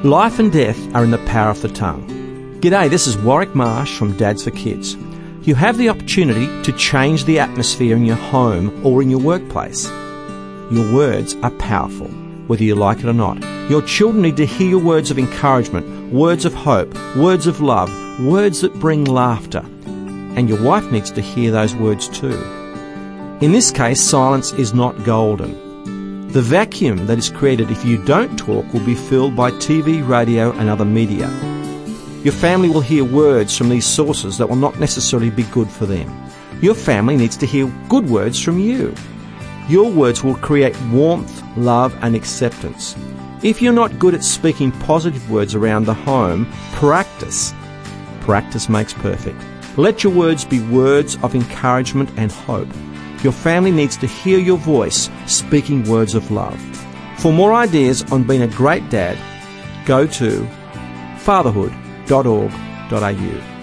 Life and death are in the power of the tongue. G'day, this is Warwick Marsh from Dads for Kids. You have the opportunity to change the atmosphere in your home or in your workplace. Your words are powerful, whether you like it or not. Your children need to hear words of encouragement, words of hope, words of love, words that bring laughter. And your wife needs to hear those words too. In this case, silence is not golden. The vacuum that is created if you don't talk will be filled by TV, radio and other media. Your family will hear words from these sources that will not necessarily be good for them. Your family needs to hear good words from you. Your words will create warmth, love and acceptance. If you're not good at speaking positive words around the home, practice. Practice makes perfect. Let your words be words of encouragement and hope. Your family needs to hear your voice speaking words of love. For more ideas on being a great dad, go to fatherhood.org.au.